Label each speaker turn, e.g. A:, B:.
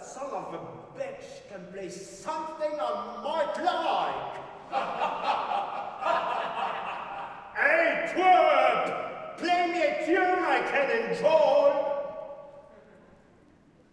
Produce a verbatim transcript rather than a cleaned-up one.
A: son of a bitch can play something I might like. Hey, twerp! Play me a tune I can enjoy.